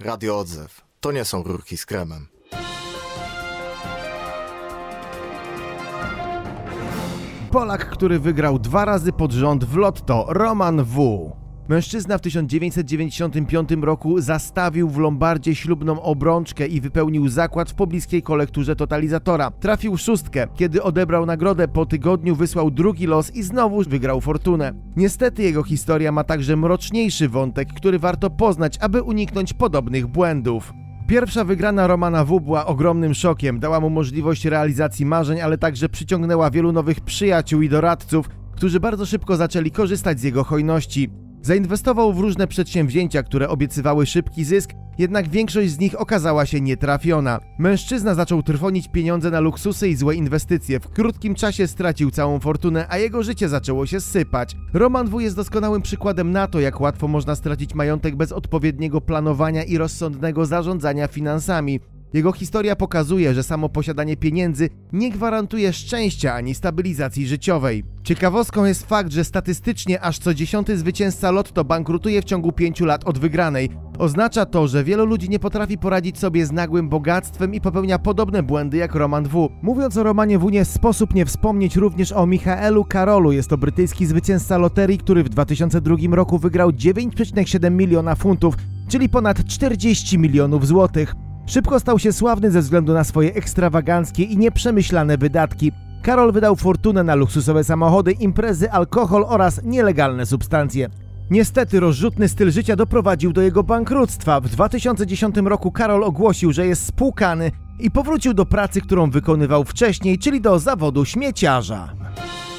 Radio Odzew. To nie są rurki z kremem. Polak, który wygrał 2 razy pod rząd w lotto, Roman W. Mężczyzna w 1995 roku zastawił w Lombardzie ślubną obrączkę i wypełnił zakład w pobliskiej kolekturze totalizatora. Trafił 6. Kiedy odebrał nagrodę, po tygodniu wysłał drugi los i znowu wygrał fortunę. Niestety jego historia ma także mroczniejszy wątek, który warto poznać, aby uniknąć podobnych błędów. Pierwsza wygrana Romana W. była ogromnym szokiem, dała mu możliwość realizacji marzeń, ale także przyciągnęła wielu nowych przyjaciół i doradców, którzy bardzo szybko zaczęli korzystać z jego hojności. Zainwestował w różne przedsięwzięcia, które obiecywały szybki zysk, jednak większość z nich okazała się nietrafiona. Mężczyzna zaczął trwonić pieniądze na luksusy i złe inwestycje. W krótkim czasie stracił całą fortunę, a jego życie zaczęło się sypać. Roman W. jest doskonałym przykładem na to, jak łatwo można stracić majątek bez odpowiedniego planowania i rozsądnego zarządzania finansami. Jego historia pokazuje, że samo posiadanie pieniędzy nie gwarantuje szczęścia ani stabilizacji życiowej. Ciekawostką jest fakt, że statystycznie aż co 10. zwycięzca lotto bankrutuje w ciągu 5 lat od wygranej. Oznacza to, że wielu ludzi nie potrafi poradzić sobie z nagłym bogactwem i popełnia podobne błędy jak Roman W. Mówiąc o Romanie W. nie sposób nie wspomnieć również o Michaelu Carrollu. Jest to brytyjski zwycięzca loterii, który w 2002 roku wygrał 9,7 miliona funtów, czyli ponad 40 milionów złotych. Szybko stał się sławny ze względu na swoje ekstrawaganckie i nieprzemyślane wydatki. Carroll wydał fortunę na luksusowe samochody, imprezy, alkohol oraz nielegalne substancje. Niestety rozrzutny styl życia doprowadził do jego bankructwa. W 2010 roku Carroll ogłosił, że jest spłukany i powrócił do pracy, którą wykonywał wcześniej, czyli do zawodu śmieciarza.